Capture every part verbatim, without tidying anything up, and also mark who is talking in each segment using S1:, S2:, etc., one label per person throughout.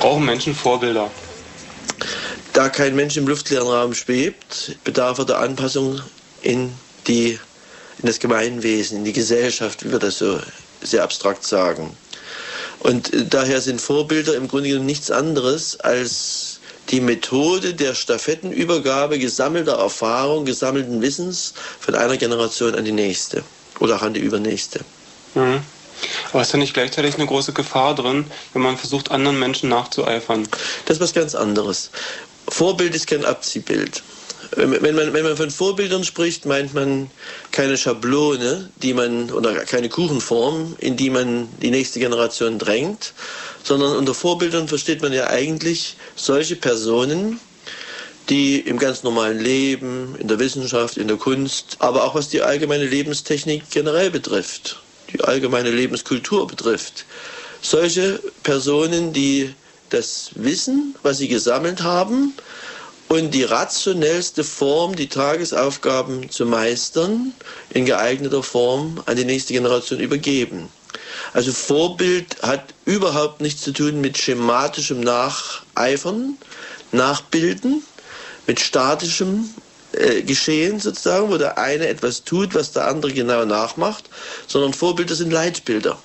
S1: Brauchen Menschen Vorbilder?
S2: Da kein Mensch im luftleeren Raum schwebt, bedarf er der Anpassung in, die, in das Gemeinwesen, in die Gesellschaft, wie wir das so sehr abstrakt sagen. Und daher sind Vorbilder im Grunde genommen nichts anderes als die Methode der Stafettenübergabe gesammelter Erfahrung, gesammelten Wissens von einer Generation an die nächste oder auch an die übernächste.
S1: Mhm. Aber ist da nicht gleichzeitig eine große Gefahr drin, wenn man versucht, anderen Menschen nachzueifern?
S2: Das ist was ganz anderes. Vorbild ist kein Abziehbild. Wenn man, wenn man von Vorbildern spricht, meint man keine Schablone, die man, oder keine Kuchenform, in die man die nächste Generation drängt, sondern unter Vorbildern versteht man ja eigentlich solche Personen, die im ganz normalen Leben, in der Wissenschaft, in der Kunst, aber auch was die allgemeine Lebenstechnik generell betrifft, die allgemeine Lebenskultur betrifft, solche Personen, die das Wissen, was sie gesammelt haben, und die rationellste Form, die Tagesaufgaben zu meistern, in geeigneter Form an die nächste Generation übergeben. Also Vorbild hat überhaupt nichts zu tun mit schematischem Nacheifern, Nachbilden, mit statischem äh, Geschehen sozusagen, wo der eine etwas tut, was der andere genau nachmacht, sondern Vorbilder sind Leitbilder,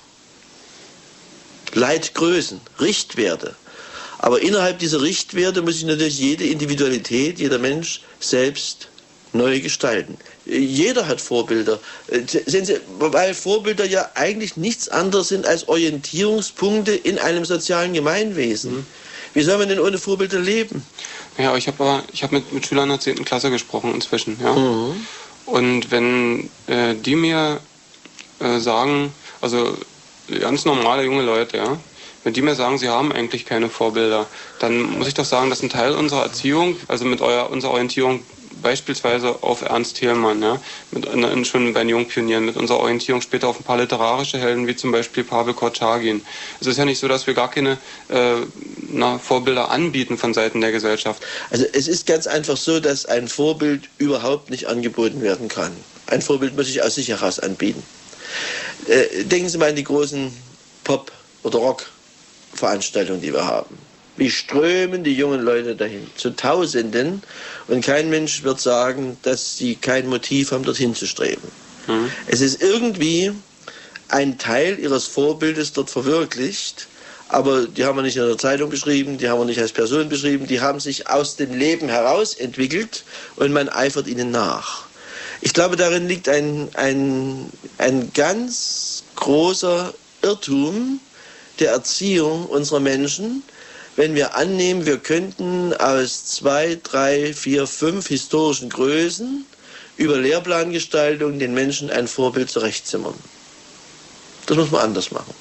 S2: Leitgrößen, Richtwerte. Aber innerhalb dieser Richtwerte muss sich natürlich jede Individualität, jeder Mensch selbst neu gestalten. Jeder hat Vorbilder. Sehen Sie, weil Vorbilder ja eigentlich nichts anderes sind als Orientierungspunkte in einem sozialen Gemeinwesen. Mhm. Wie soll man denn ohne Vorbilder leben?
S1: Ja, ich habe aber ich habe mit, mit Schülern der zehnten Klasse gesprochen inzwischen. Ja? Mhm. Und wenn äh, die mir äh, sagen, also ganz normale junge Leute, ja, wenn die mir sagen, sie haben eigentlich keine Vorbilder, dann muss ich doch sagen, dass ein Teil unserer Erziehung, also mit eurer, unserer Orientierung beispielsweise auf Ernst Thälmann, ja, mit, in, schon bei den Jungpionieren, mit unserer Orientierung später auf ein paar literarische Helden, wie zum Beispiel Pavel Kortschagin. Es ist ja nicht so, dass wir gar keine äh, na, Vorbilder anbieten von Seiten der Gesellschaft.
S2: Also es ist ganz einfach so, dass ein Vorbild überhaupt nicht angeboten werden kann. Ein Vorbild muss sich aus sich heraus anbieten. Äh, denken Sie mal an die großen Pop- oder Rock-Veranstaltungen, die wir haben. Wie strömen die jungen Leute dahin? Zu Tausenden. Und kein Mensch wird sagen, dass sie kein Motiv haben, dorthin zu streben. Mhm. Es ist irgendwie ein Teil ihres Vorbildes dort verwirklicht. Aber die haben wir nicht in der Zeitung beschrieben, die haben wir nicht als Person beschrieben. Die haben sich aus dem Leben heraus entwickelt und man eifert ihnen nach. Ich glaube, darin liegt ein, ein, ein ganz großer Irrtum der Erziehung unserer Menschen, wenn wir annehmen, wir könnten aus zwei, drei, vier, fünf historischen Größen über Lehrplangestaltung den Menschen ein Vorbild zurechtzimmern. Das muss man anders machen.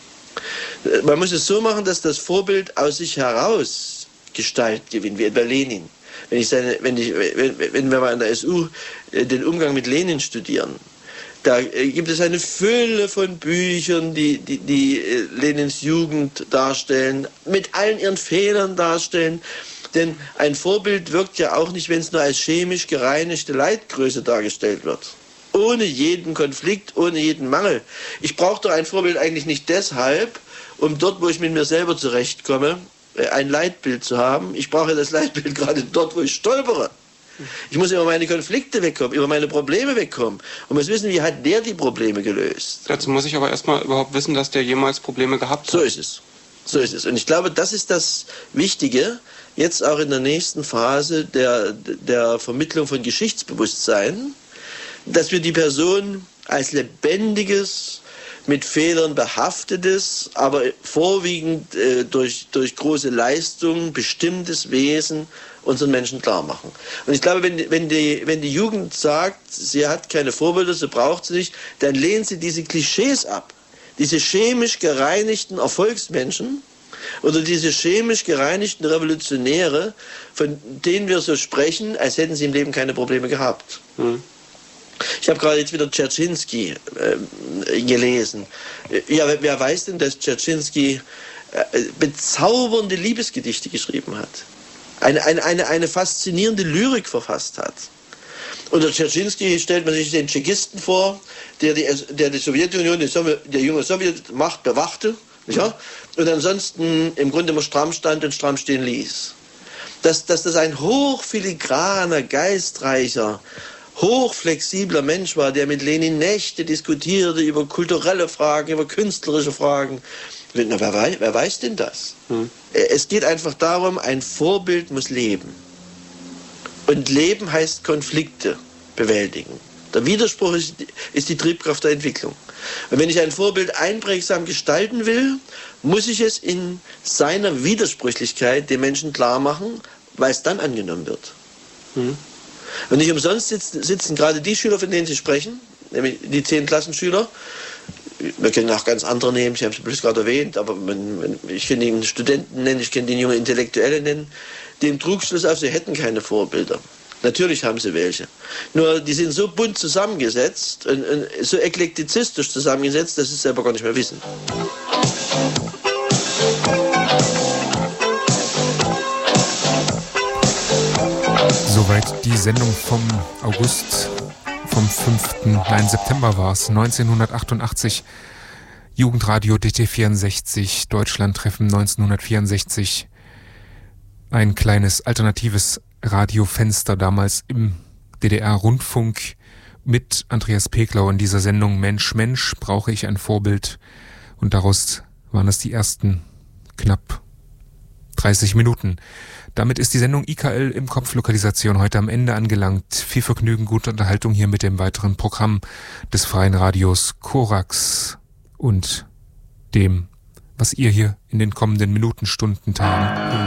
S2: Man muss es so machen, dass das Vorbild aus sich heraus Gestalt gewinnt, wie etwa Lenin. Wenn, ich seine, wenn, ich, wenn, wenn wir mal an der S U den Umgang mit Lenin studieren, da gibt es eine Fülle von Büchern, die, die, die Lenins Jugend darstellen, mit allen ihren Fehlern darstellen. Denn ein Vorbild wirkt ja auch nicht, wenn es nur als chemisch gereinigte Leitgröße dargestellt wird. Ohne jeden Konflikt, ohne jeden Mangel. Ich brauche doch ein Vorbild eigentlich nicht deshalb, um dort, wo ich mit mir selber zurechtkomme, ein Leitbild zu haben. Ich brauche das Leitbild gerade dort, wo ich stolpere. Ich muss über meine Konflikte wegkommen, über meine Probleme wegkommen. Und muss wissen, wie hat der die Probleme gelöst.
S1: Dazu muss ich aber erstmal überhaupt wissen, dass der jemals Probleme gehabt hat.
S2: So ist es. So ist es. Und ich glaube, das ist das Wichtige, jetzt auch in der nächsten Phase der, der Vermittlung von Geschichtsbewusstsein, dass wir die Person als lebendiges, mit Fehlern behaftetes, aber vorwiegend äh, durch, durch große Leistung bestimmtes Wesen unseren Menschen klar machen. Und ich glaube, wenn, wenn, die, wenn die Jugend sagt, sie hat keine Vorbilder, sie braucht sie nicht, dann lehnt sie diese Klischees ab. Diese chemisch gereinigten Erfolgsmenschen oder diese chemisch gereinigten Revolutionäre, von denen wir so sprechen, als hätten sie im Leben keine Probleme gehabt. Mhm. Ich habe gerade jetzt wieder Dzerzhinsky äh, gelesen. Ja, wer weiß denn, dass Dzerzhinsky äh, bezaubernde Liebesgedichte geschrieben hat? Eine, eine, eine, eine faszinierende Lyrik verfasst hat. Unter Dzerzhinsky stellt man sich den Tschechisten vor, der die, der die Sowjetunion, die, Sowjet, die junge Sowjetmacht bewachte, Ja? Und ansonsten im Grunde immer stramm stand und stramm stehen ließ. Dass, dass das ein hochfiligraner, geistreicher, hochflexibler Mensch war, der mit Lenin Nächte diskutierte über kulturelle Fragen, über künstlerische Fragen. Na, wer, weiß, wer weiß denn das? Hm. Es geht einfach darum, ein Vorbild muss leben. Und Leben heißt Konflikte bewältigen. Der Widerspruch ist, ist die Triebkraft der Entwicklung. Und wenn ich ein Vorbild einprägsam gestalten will, muss ich es in seiner Widersprüchlichkeit den Menschen klar machen, weil es dann angenommen wird. Hm. Und nicht umsonst sitzen, sitzen gerade die Schüler, von denen Sie sprechen, nämlich die zehn Klassenschüler. Wir können auch ganz andere nehmen, ich habe es bloß gerade erwähnt, aber man, ich kann den Studenten nennen, ich kann den jungen Intellektuellen nennen, die im Trugschluss auf, sie hätten keine Vorbilder. Natürlich haben sie welche. Nur die sind so bunt zusammengesetzt und, und so eklektizistisch zusammengesetzt, dass sie es selber gar nicht mehr wissen.
S3: Soweit die Sendung vom August, vom fünften Nein, September war es, neunzehnhundertachtundachtzig. Jugendradio D T vierundsechzig, Deutschlandtreffen neunzehnhundertvierundsechzig. Ein kleines alternatives Radiofenster damals im D D R-Rundfunk mit Andreas Peklau in dieser Sendung Mensch, Mensch, brauche ich ein Vorbild? Und daraus waren es die ersten knapp dreißig Minuten. Damit ist die Sendung I K L im Kopf-Lokalisation heute am Ende angelangt. Viel Vergnügen, gute Unterhaltung hier mit dem weiteren Programm des Freien Radios Korax und dem, was ihr hier in den kommenden Minuten, Stunden, Tagen